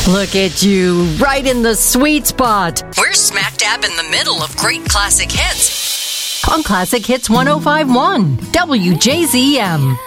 Look at you, right in the sweet spot. We're smack dab in the middle of great classic hits. On Classic Hits 105.1, WJZM.